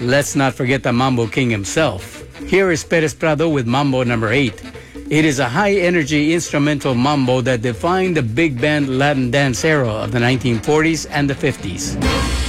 let's not forget the Mambo King himself. Here is Perez Prado with Mambo number 8. It is a high-energy instrumental mambo that defined the big band Latin dance era of the 1940s and the 50s.